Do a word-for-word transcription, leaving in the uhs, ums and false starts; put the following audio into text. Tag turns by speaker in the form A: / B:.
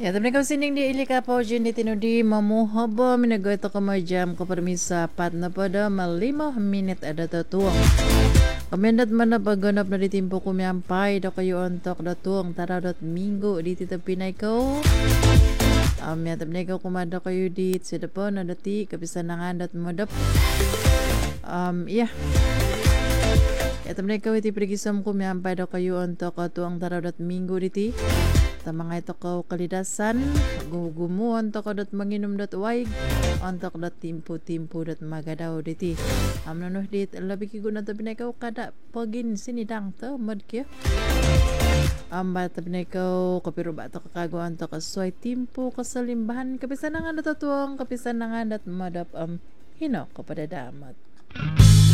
A: Ya tapi kau sinding di ilika po jin di tinudi mamuhaba minagoy to kamajam ko permisa pat na pada malima minit ada tatuang. Kamendat mana paganap na ditimpo kumyampay do kayo ontok datuang taradot minggu di tita pinay ko. Um, ya tapi kau kumada kayo di sedapon na dati kapisanangan dat modap. Um, iya. Ya tapi kau iti pergisam kumyampay do kayo ontok tuang taradot minggu diti. Tamang ito ko kalidasan gugumu ontok ko dot manginom dot waig ontok dot timpu-timpu dot magadaw diti amno noh dit labi ki guna tabi na ikaw kada pagin sinidang to mod kyo amba tabi na ikaw kapiro ba to kakago ontok asway timpu kasalimbahan kapisan na nga natatuang kapisan na nga dat madap am hino kapada damat.